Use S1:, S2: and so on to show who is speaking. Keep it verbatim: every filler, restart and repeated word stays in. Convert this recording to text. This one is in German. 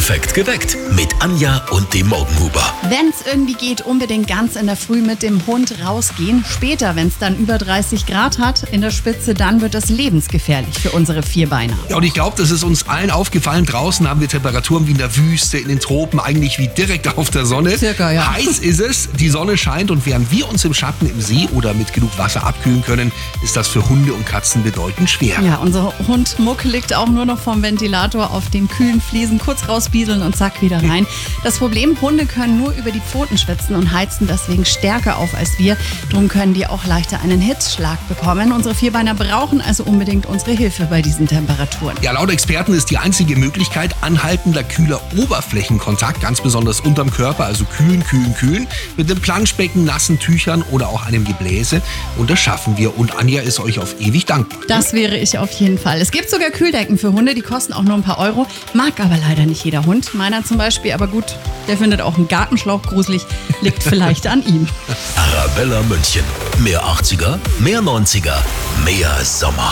S1: Perfekt geweckt mit Anja und dem Morgenhuber.
S2: Wenn es irgendwie geht, unbedingt ganz in der Früh mit dem Hund rausgehen. Später, wenn es dann über dreißig Grad hat in der Spitze, dann wird es lebensgefährlich für unsere Vierbeiner.
S3: Ja, und ich glaube, das ist uns allen aufgefallen. Draußen haben wir Temperaturen wie in der Wüste, in den Tropen, eigentlich wie direkt auf der Sonne.
S2: Circa, ja.
S3: Heiß ist es, die Sonne scheint und während wir uns im Schatten im See oder mit genug Wasser abkühlen können, ist das für Hunde und Katzen bedeutend schwer.
S2: Ja, unser Hund Muck liegt auch nur noch vom Ventilator auf den kühlen Fliesen, kurz rausbieseln und zack, wieder rein. Das Problem, Hunde können nur über die Pfoten schwitzen und heizen deswegen stärker auf als wir. Drum können die auch leichter einen Hitzschlag bekommen. Unsere Vierbeiner brauchen also unbedingt unsere Hilfe bei diesen Temperaturen.
S3: Ja, laut Experten ist die einzige Möglichkeit anhaltender kühler Oberflächenkontakt, ganz besonders unterm Körper, also kühlen, kühlen, kühlen, mit einem Planschbecken, nassen Tüchern oder auch einem Gebläse. Und das schaffen wir und Anja ist euch auf ewig dankbar.
S2: Das wäre ich auf jeden Fall. Es gibt sogar Kühldecken für Hunde, die kosten auch nur ein paar Euro. Mag aber leider nicht jeder Hund. Meiner zum Beispiel, aber gut, der findet auch einen Gartenschlauch gruselig. Liegt vielleicht an ihm.
S1: Arabella München. Mehr achtziger, mehr neunziger, mehr Sommer.